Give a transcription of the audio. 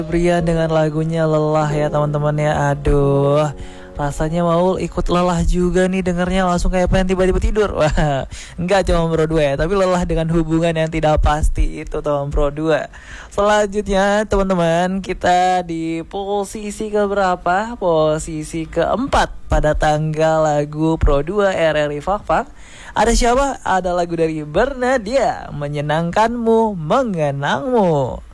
Brian dengan lagunya Lelah ya teman-teman ya. Aduh, rasanya mau ikut lelah juga nih dengernya, langsung kayak pengen tiba-tiba tidur. Wah, enggak cuma Bro 2 ya, tapi lelah dengan hubungan yang tidak pasti itu teman Bro 2. Selanjutnya teman-teman, kita di posisi keberapa? Posisi keempat pada tanggal lagu Pro 2 RRI Fak Fak. Ada siapa? Ada lagu dari Bernadia, Menyenangkanmu, Mengenangmu.